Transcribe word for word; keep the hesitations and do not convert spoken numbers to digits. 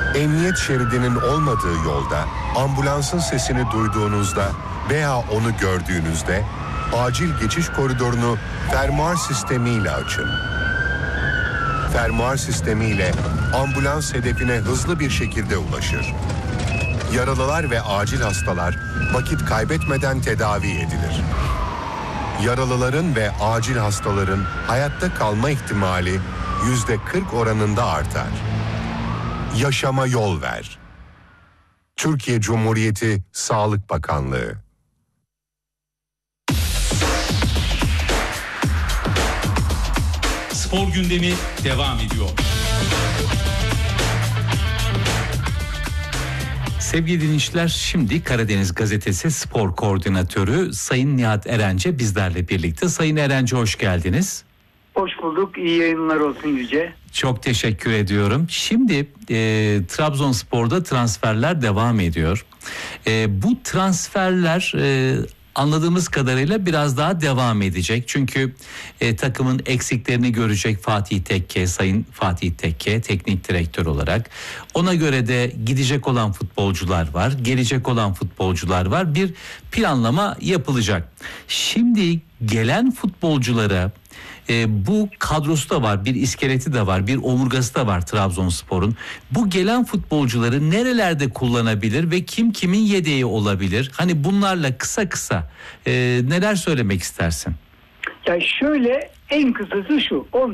Emniyet şeridinin olmadığı yolda ambulansın sesini duyduğunuzda veya onu gördüğünüzde acil geçiş koridorunu fermuar sistemiyle açın. Fermuar sistemiyle ambulans hedefine hızlı bir şekilde ulaşır. Yaralılar ve acil hastalar vakit kaybetmeden tedavi edilir. Yaralıların ve acil hastaların hayatta kalma ihtimali yüzde kırk oranında artar. Yaşama yol ver. Türkiye Cumhuriyeti Sağlık Bakanlığı. Spor gündemi devam ediyor. Sevgili dinleyiciler, şimdi Karadeniz Gazetesi Spor Koordinatörü Sayın Nihat Erence bizlerle birlikte. Sayın Erence, hoş geldiniz. Hoş bulduk. İyi yayınlar olsun Yüce. Çok teşekkür ediyorum. Şimdi e, Trabzonspor'da transferler devam ediyor. E, bu transferler e, anladığımız kadarıyla biraz daha devam edecek. Çünkü e, takımın eksiklerini görecek Fatih Tekke, Sayın Fatih Tekke teknik direktör olarak. Ona göre de gidecek olan futbolcular var, gelecek olan futbolcular var. Bir planlama yapılacak. Şimdi gelen futbolculara E, bu kadrosu da var, bir iskeleti de var, bir omurgası da var Trabzonspor'un. Bu gelen futbolcuları nerelerde kullanabilir ve kim kimin yedeği olabilir? Hani bunlarla kısa kısa e, neler söylemek istersin? Ya şöyle, en kısası şu.